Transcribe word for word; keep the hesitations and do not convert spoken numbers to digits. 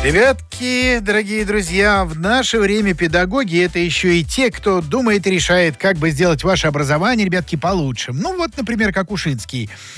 Ребятки, дорогие друзья, в наше время педагоги — это еще и те, кто думает и решает, как бы сделать ваше образование, ребятки, получше. Ну вот, например, как Ушинский.